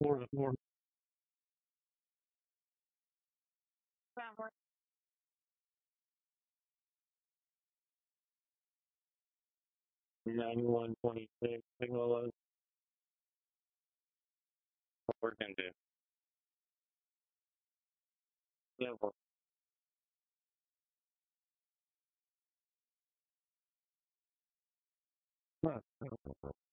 More 9126 signal was working to. Yeah, well,